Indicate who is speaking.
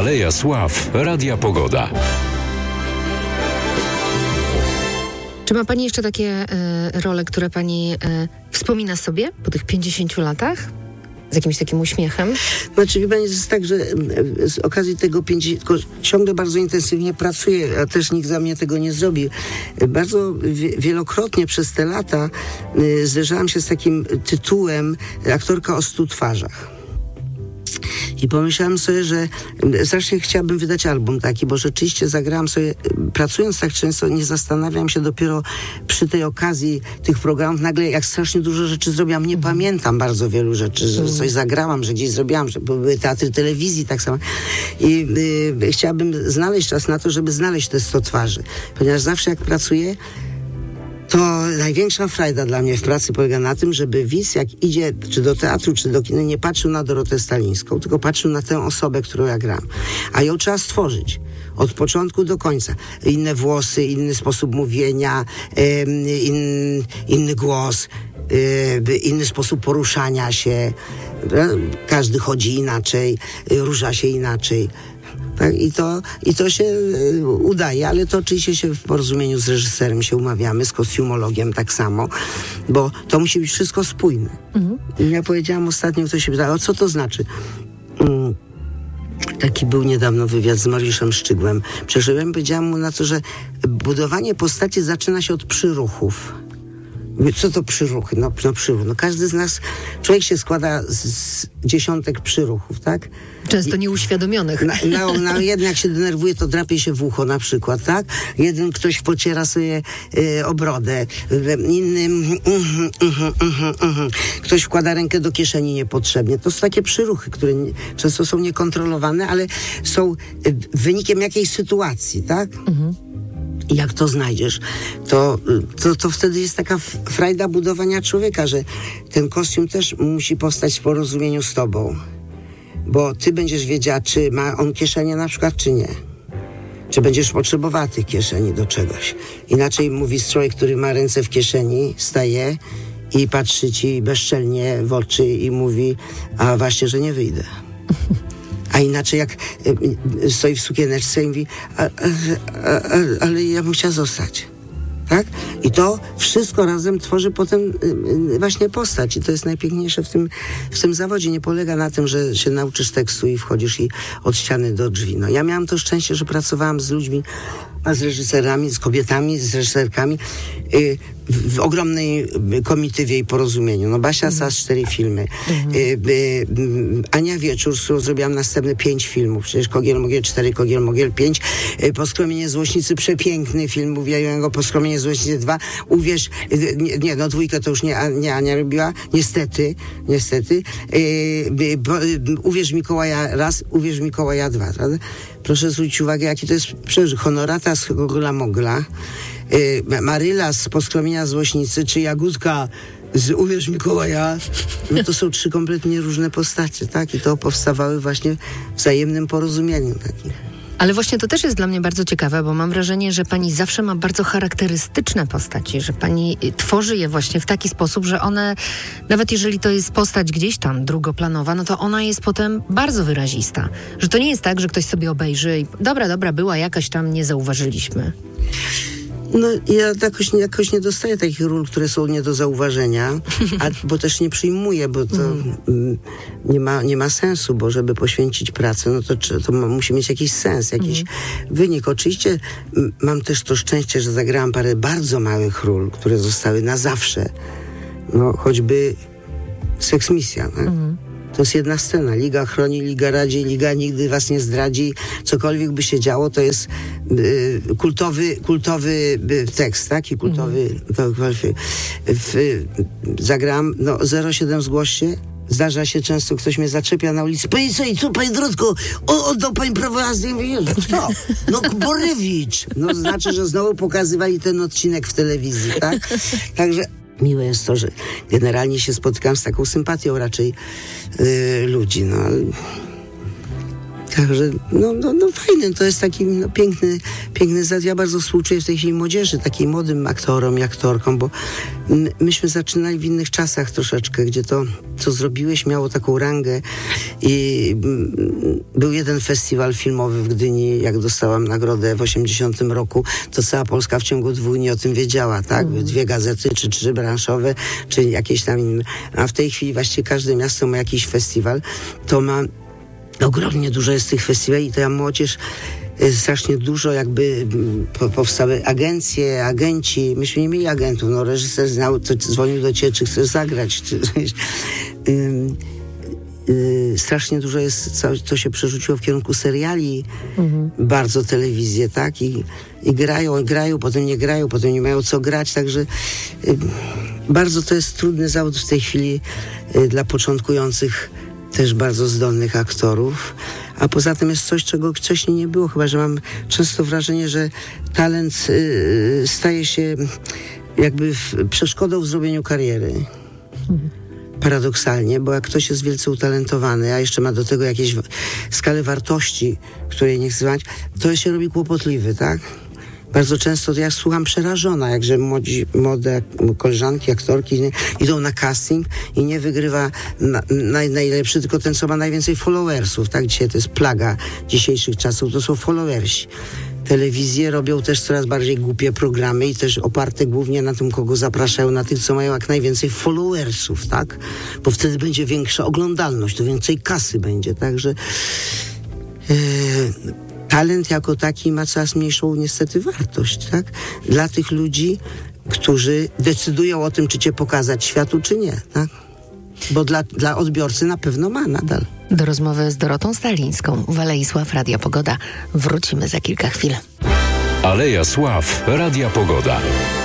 Speaker 1: Aleja Sław, Radia Pogoda.
Speaker 2: Czy ma Pani jeszcze takie role, które Pani wspomina sobie po tych 50 latach? Z jakimś takim uśmiechem?
Speaker 3: Znaczy, wie Pani, jest tak, że z okazji tego 50, ciągle bardzo intensywnie pracuję, a też nikt za mnie tego nie zrobił. Bardzo wielokrotnie przez te lata zderzałam się z takim tytułem aktorka o 100 twarzach. I pomyślałam sobie, że strasznie chciałabym wydać album taki, bo rzeczywiście zagrałam sobie, pracując tak często, nie zastanawiam się dopiero przy tej okazji tych programów, nagle jak strasznie dużo rzeczy zrobiłam, nie pamiętam bardzo wielu rzeczy, że coś zagrałam, że gdzieś zrobiłam, że były teatry telewizji tak samo. I chciałabym znaleźć czas na to, żeby znaleźć te 100 twarzy, ponieważ zawsze jak pracuję, to największa frajda dla mnie w pracy polega na tym, żeby widz, jak idzie czy do teatru, czy do kina, nie patrzył na Dorotę Stalińską, tylko patrzył na tę osobę, którą ja gram. A ją trzeba stworzyć. Od początku do końca. Inne włosy, inny sposób mówienia, inny głos, inny sposób poruszania się. Każdy chodzi inaczej, rusza się inaczej. Tak, i to się udaje, ale to oczywiście się w porozumieniu z reżyserem się umawiamy, z kostiumologiem tak samo, bo to musi być wszystko spójne. I ja powiedziałam ostatnio, ktoś się pytał, co to znaczy? Taki był niedawno wywiad z Mariuszem Szczygłem. Przeszedłem, powiedziałam mu na to, że budowanie postaci zaczyna się od przyruchów. Co to przyruchy? No przyruch. No każdy z nas, człowiek się składa z dziesiątek przyruchów, tak?
Speaker 2: Często nieuświadomionych.
Speaker 3: Jeden jak się denerwuje, to drapie się w ucho na przykład, tak? Jeden ktoś pociera sobie o brodę, innym ktoś wkłada rękę do kieszeni niepotrzebnie. To są takie przyruchy, które często są niekontrolowane, ale są wynikiem jakiejś sytuacji, tak? I jak to znajdziesz, to wtedy jest taka frajda budowania człowieka, że ten kostium też musi powstać w porozumieniu z tobą. Bo ty będziesz wiedziała, czy ma on kieszenie na przykład, czy nie. Czy będziesz potrzebowała tych kieszeni do czegoś. Inaczej mówi człowiek, który ma ręce w kieszeni, staje i patrzy ci bezczelnie w oczy i mówi, a właśnie, że nie wyjdę. A inaczej jak stoi w sukieneczce i mówi, ale ja bym chciała zostać. Tak? I to wszystko razem tworzy potem właśnie postać. I to jest najpiękniejsze w tym zawodzie. Nie polega na tym, że się nauczysz tekstu i wchodzisz i od ściany do drzwi. No, ja miałam to szczęście, że pracowałam z ludźmi, z reżyserami, z kobietami, z reżyserkami w ogromnej komitywie i porozumieniu. No Basia Sas 4 filmy. Ania Wieczór, z którą zrobiłam następne 5 filmów. Przecież Kogiel Mogiel 4, Kogiel Mogiel 5. Poskromienie Złośnicy, przepiękny film. Mówiłem go, Poskromienie Złośnicy 2. Uwierz, nie, no 2 to już nie Ania robiła. Niestety. Uwierz Mikołaja raz, Uwierz Mikołaja 2. Prawda? Proszę zwrócić uwagę, jaki to jest przeżyć. Honorata z Gogla Mogla, Maryla z Poskromienia Złośnicy, czy Jagódka z Uwierz Mikołaja, no to są 3 kompletnie różne postacie, tak? I to powstawały właśnie w wzajemnym porozumieniu takim.
Speaker 2: Ale właśnie to też jest dla mnie bardzo ciekawe, bo mam wrażenie, że pani zawsze ma bardzo charakterystyczne postaci, że pani tworzy je właśnie w taki sposób, że one, nawet jeżeli to jest postać gdzieś tam drugoplanowa, no to ona jest potem bardzo wyrazista. Że to nie jest tak, że ktoś sobie obejrzy i dobra, była jakaś tam, nie zauważyliśmy.
Speaker 3: No ja jakoś nie dostaję takich ról, które są nie do zauważenia, bo też nie przyjmuję, bo to nie ma sensu, bo żeby poświęcić pracę, no to musi mieć jakiś sens, jakiś wynik. Oczywiście mam też to szczęście, że zagrałam parę bardzo małych ról, które zostały na zawsze. No choćby Seksmisja, tak? To jest jedna scena. Liga chroni, Liga radzi, Liga nigdy was nie zdradzi. Cokolwiek by się działo, to jest kultowy tekst, tak? I kultowy... Zagrałam, 07 zgłoś się. Zdarza się często, ktoś mnie zaczepia na ulicy. Panie co, i co, panie Dorotko, oddał pani prawo jazdy? Kto? No Borewicz. No znaczy, że znowu pokazywali ten odcinek w telewizji, tak? Także miłe jest to, że generalnie się spotykam z taką sympatią raczej ludzi, no. Także, no fajny, to jest taki piękny zad. Ja bardzo współczuję w tej chwili młodzieży, takim młodym aktorom i aktorkom, bo myśmy zaczynali w innych czasach troszeczkę, gdzie to, co zrobiłeś, miało taką rangę i był jeden festiwal filmowy w Gdyni, jak dostałam nagrodę w 80 roku, to cała Polska w ciągu 2 dni o tym wiedziała, tak? 2 gazety, czy 3 branżowe, czy jakieś tam inne. A w tej chwili właściwie każde miasto ma jakiś festiwal, to ma ogromnie dużo jest tych festiwali i ta młodzież strasznie dużo jakby powstały agencje, agenci. Myśmy nie mieli agentów, no reżyser znał, to dzwonił do ciebie, czy chcesz zagrać. Strasznie dużo jest, co się przerzuciło w kierunku seriali, bardzo telewizję, tak? I grają, potem nie grają, potem nie mają co grać, także bardzo to jest trudny zawód w tej chwili dla początkujących też bardzo zdolnych aktorów, a poza tym jest coś, czego wcześniej nie było, chyba że mam często wrażenie, że talent staje się jakby przeszkodą w zrobieniu kariery. Paradoksalnie, bo jak ktoś jest wielce utalentowany, a jeszcze ma do tego jakieś skalę wartości, której nie chce znać, to się robi kłopotliwy, tak? Bardzo często ja słucham przerażona, jakże młode koleżanki, aktorki idą na casting i nie wygrywa najlepszy, tylko ten, co ma najwięcej followersów, tak? Dzisiaj to jest plaga dzisiejszych czasów, to są followersi. Telewizje robią też coraz bardziej głupie programy i też oparte głównie na tym, kogo zapraszają, na tych, co mają jak najwięcej followersów, tak? Bo wtedy będzie większa oglądalność, to więcej kasy będzie, także talent jako taki ma coraz mniejszą niestety wartość, tak? Dla tych ludzi, którzy decydują o tym, czy cię pokazać światu, czy nie, tak? Bo dla odbiorcy na pewno ma nadal.
Speaker 2: Do rozmowy z Dorotą Stalińską w Alei Sław Radia Pogoda wrócimy za kilka chwil.
Speaker 1: Aleja Sław Radia Pogoda.